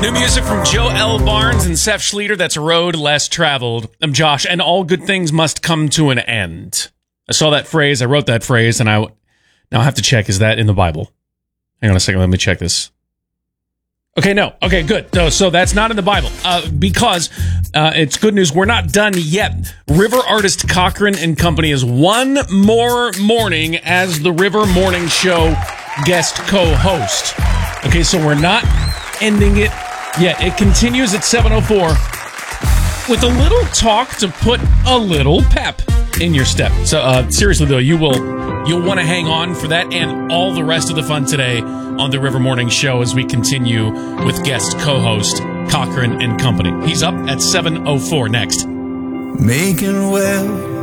New music from Joe L. Barnes and Seth Schleter. That's A Road Less Traveled. I'm Josh, and all good things must come to an end. I saw that phrase, I wrote that phrase, and now I have to check, is that in the Bible? Hang on a second, let me check this. Okay, no. Okay, good. No, so that's not in the Bible. Because it's good news. We're not done yet. River artist Cochran and Company is one more morning as the River Morning Show guest co-host. Okay, so we're not ending it yet. It continues at 7:04 with a little talk to put a little pep in your step. So seriously, though, you'll want to hang on for that and all the rest of the fun today on the River Morning Show as we continue with guest co-host Cochran and Company. He's up at 7:04 next. Making well